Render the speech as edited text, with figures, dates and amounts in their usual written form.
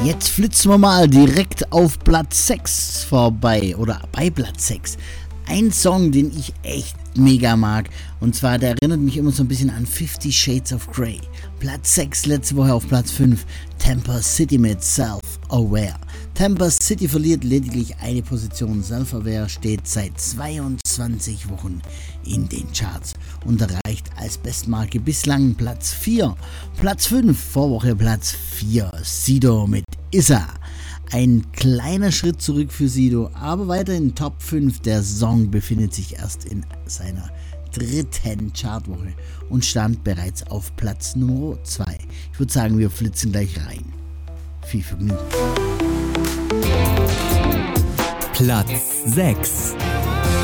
Jetzt flitzen wir mal direkt auf Platz 6 vorbei oder bei Platz 6. Ein Song, den ich echt mega mag, und zwar, der erinnert mich immer so ein bisschen an 50 Shades of Grey. Platz 6, letzte Woche auf Platz 5, Tampa City mit Self-Aware. Tampa City verliert lediglich eine Position, Self-Aware steht seit 22 Wochen in den Charts und erreicht als Bestmarke bislang Platz 4. Platz 5, Vorwoche Platz 4, Sido mit Issa. Ein kleiner Schritt zurück für Sido, aber weiterhin Top 5. Der Song befindet sich erst in seiner dritten Chartwoche und stand bereits auf Platz Nummer 2. Ich würde sagen, wir flitzen gleich rein. Viel Vergnügen. Platz 6.